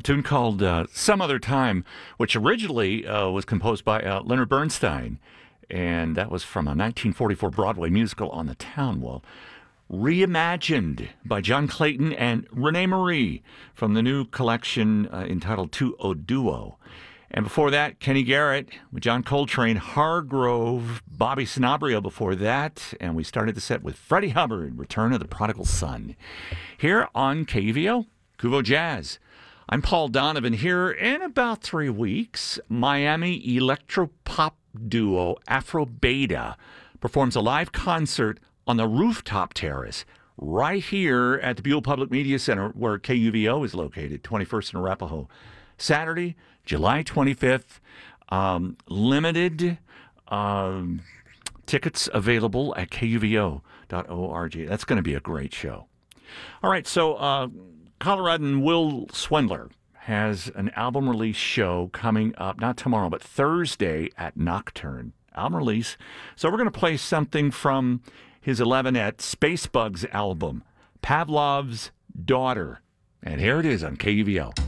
tune called Some Other Time, which originally was composed by Leonard Bernstein, and that was from a 1944 Broadway musical On the Town. Well, reimagined by John Clayton and Renee Marie from the new collection entitled Tu O Duo. And before that, Kenny Garrett with John Coltrane, Hargrove, Bobby Sanabria before that. And we started the set with Freddie Hubbard, Return of the Prodigal Son. Here on KUVO, Kuvo Jazz. I'm Paul Donovan. Here in about 3 weeks, Miami electropop duo Afro Beta performs a live concert on the rooftop terrace right here at the Buell Public Media Center where KUVO is located, 21st and Arapahoe. Saturday, July 25th. Limited tickets available at kuvo.org. That's going to be a great show. All right, so Coloradan Will Swindler has an album release show coming up, not tomorrow, but Thursday at Nocturne. Album release. So we're going to play something from his 11th Space Bugs album, Pavlov's Daughter. And here it is on KUVO.